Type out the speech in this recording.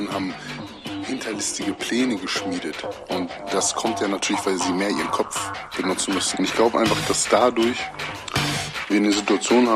Menschen haben hinterlistige Pläne geschmiedet. Und das kommt ja natürlich, weil sie mehr ihren Kopf benutzen müssen. Und ich glaube einfach, dass dadurch wir eine Situation haben,